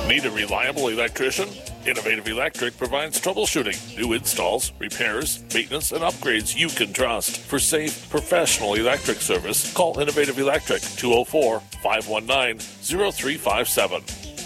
Need a reliable electrician? Innovative Electric provides troubleshooting, new installs, repairs, maintenance, and upgrades you can trust. For safe, professional electric service, call Innovative Electric, 204-519-0357.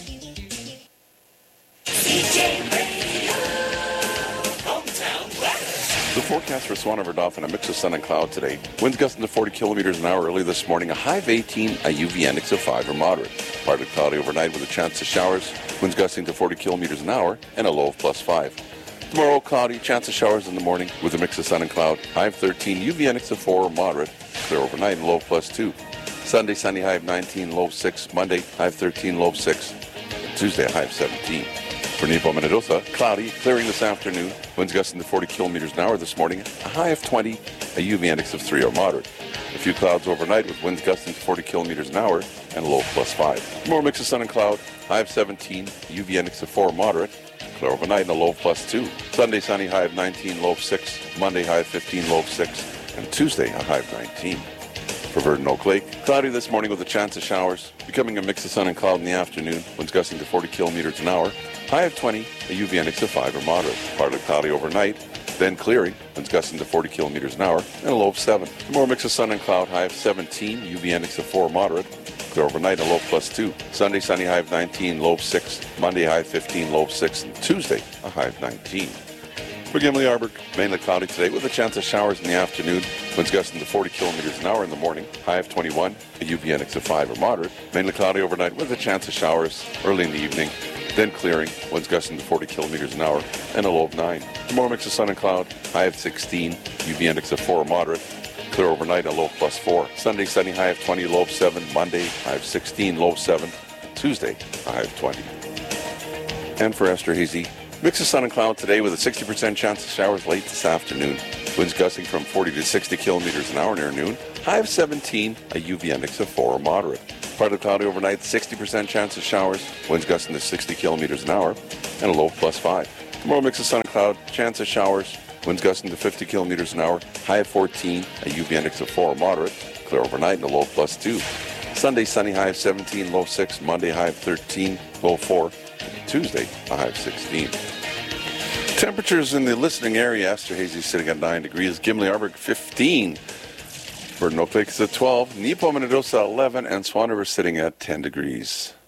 The forecast for Swan River Dauphin, a mix of sun and cloud today. Winds gusting to 40 kilometers an hour early this morning, a high of 18, a UV index of 5 or moderate. Partly cloudy overnight with a chance of showers, winds gusting to 40 kilometers an hour, and a low of +5. Tomorrow, cloudy, chance of showers in the morning with a mix of sun and cloud, high of 13, UV index of 4 or moderate, clear overnight and low of +2. Sunday, sunny, high of 19, low of 6. Monday, high of 13, low of 6. And Tuesday, a high of 17. For Nepo Minnedosa, cloudy, clearing this afternoon. Winds gusting to 40 kilometers an hour this morning. A high of 20, a UV index of 3 or moderate. A few clouds overnight with winds gusting to 40 kilometers an hour and a low of +5. More mix of sun and cloud. High of 17, UV index of 4 moderate. Clear overnight and a low of +2. Sunday sunny, high of 19, low of 6. Monday high of 15, low of 6. And Tuesday a high of 19. For Verdon Oak Lake, cloudy this morning with a chance of showers, becoming a mix of sun and cloud in the afternoon, winds gusting to 40 kilometers an hour, high of 20, a UV index of 5 or moderate. Partly cloudy overnight, then clearing, winds gusting to 40 kilometers an hour, and a low of 7. More mix of sun and cloud, high of 17, UV index of 4 moderate, clear overnight, a low of +2. Sunday sunny, high of 19, low of 6. Monday high of 15, low of 6, and Tuesday a high of 19. For Gimli Arbor, mainly cloudy today with a chance of showers in the afternoon. Winds gusting to 40 kilometers an hour in the morning. High of 21, a UV index of 5 or moderate. Mainly cloudy overnight with a chance of showers early in the evening. Then clearing, winds gusting to 40 kilometers an hour and a low of 9. Tomorrow mix of sun and cloud. High of 16, UV index of 4 or moderate. Clear overnight, a low of +4. Sunday sunny, high of 20, low of 7. Monday high of 16, low of 7. Tuesday a high of 20. And for Esterhazy, mix of sun and cloud today with a 60% chance of showers late this afternoon. Winds gusting from 40 to 60 kilometers an hour near noon. High of 17, a UV index of 4 or moderate. Partly cloudy overnight, 60% chance of showers. Winds gusting to 60 kilometers an hour and a low of +5. Tomorrow mix of sun and cloud, chance of showers. Winds gusting to 50 kilometers an hour. High of 14, a UV index of 4 or moderate. Clear overnight and a low of +2. Sunday sunny, high of 17, low of 6. Monday high of 13, low of 4. Tuesday, a high of 16. Temperatures in the listening area, Esterhazy sitting at 9 degrees, Gimli Arbor 15, Verdon Oak Lake is at 12, Nepo Minnedosa 11, and Swan River sitting at 10 degrees.